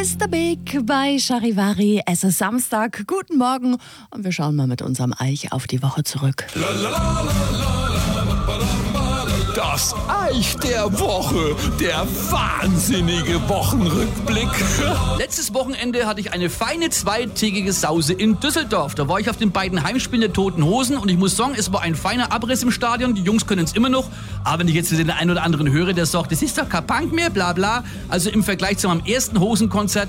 Mr. Big bei Charivari. Es ist Samstag. Guten Morgen. Und wir schauen mal mit unserem Eich auf die Woche zurück. Das Eich der Woche, der wahnsinnige Wochenrückblick. Letztes Wochenende hatte ich eine feine zweitägige Sause in Düsseldorf. Da war ich auf den beiden Heimspielen der Toten Hosen und ich muss sagen, es war ein feiner Abriss im Stadion. Die Jungs können es immer noch. Aber wenn ich jetzt den einen oder anderen höre, der sagt, das ist doch kein Punk mehr, bla bla. Also im Vergleich zu meinem ersten Hosenkonzert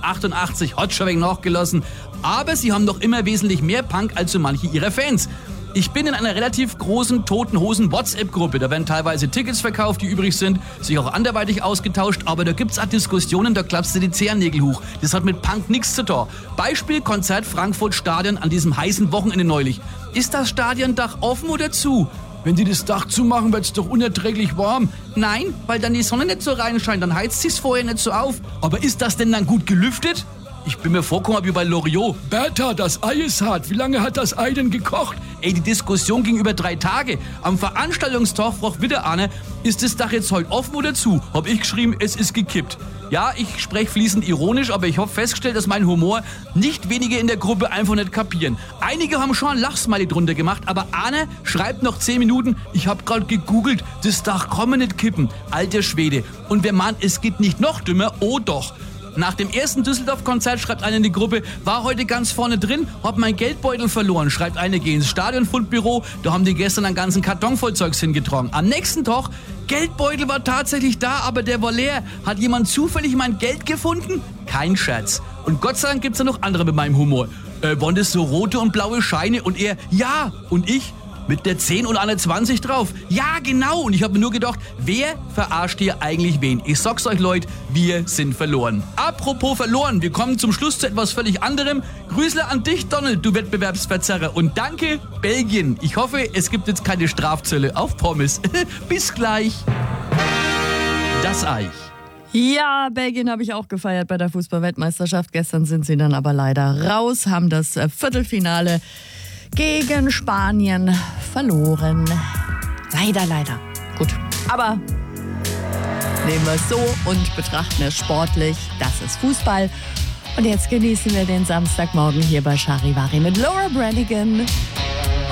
1988 hat schon ein wenig nachgelassen. Aber sie haben doch immer wesentlich mehr Punk als so manche ihrer Fans. Ich bin in einer relativ großen Toten Hosen WhatsApp-Gruppe. Da werden teilweise Tickets verkauft, die übrig sind, sich auch anderweitig ausgetauscht. Aber da gibt's auch Diskussionen, da klappst du die Zehennägel hoch. Das hat mit Punk nichts zu tun. Beispiel Konzert Frankfurt Stadion an diesem heißen Wochenende neulich. Ist das Stadiondach offen oder zu? Wenn die das Dach zumachen, wird's doch unerträglich warm. Nein, weil dann die Sonne nicht so reinscheint, dann heizt sie's vorher nicht so auf. Aber ist das denn dann gut gelüftet? Ich bin mir vorgekommen wie bei Loriot. Bertha, das Ei ist hart. Wie lange hat das Ei denn gekocht? Ey, die Diskussion ging über 3 Tage. Am Veranstaltungstag fragt wieder einer, ist das Dach jetzt heute offen oder zu? Hab ich geschrieben, es ist gekippt. Ja, ich spreche fließend ironisch, aber ich habe festgestellt, dass mein Humor nicht wenige in der Gruppe einfach nicht kapieren. Einige haben schon ein Lachsmiley drunter gemacht, aber einer schreibt noch 10 Minuten, ich habe gerade gegoogelt, das Dach kann man nicht kippen. Alter Schwede. Und wer meint, es geht nicht noch dümmer, oh doch. Nach dem ersten Düsseldorf-Konzert schreibt einer in die Gruppe, war heute ganz vorne drin, hab mein Geldbeutel verloren, schreibt eine, geh ins Stadionfundbüro, da haben die gestern einen ganzen Karton voll Zeugs hingetragen. Am nächsten Tag, Geldbeutel war tatsächlich da, aber der war leer. Hat jemand zufällig mein Geld gefunden? Kein Scherz. Und Gott sei Dank gibt's da noch andere mit meinem Humor. Waren das so rote und blaue Scheine? Und er, ja. Und ich? Mit der 10 und einer 20 drauf. Ja, genau. Und ich habe mir nur gedacht, wer verarscht hier eigentlich wen? Ich sag's euch, Leute, wir sind verloren. Apropos verloren, wir kommen zum Schluss zu etwas völlig anderem. Grüßle an dich, Donald, du Wettbewerbsverzerrer. Und danke, Belgien. Ich hoffe, es gibt jetzt keine Strafzölle auf Pommes. Bis gleich. Das Eich. Ja, Belgien habe ich auch gefeiert bei der Fußball-Weltmeisterschaft. Gestern sind sie dann aber leider raus, haben das Viertelfinale gegen Spanien verloren. Leider. Gut, aber nehmen wir es so und betrachten es sportlich. Das ist Fußball. Und jetzt genießen wir den Samstagmorgen hier bei Charivari mit Laura Branigan.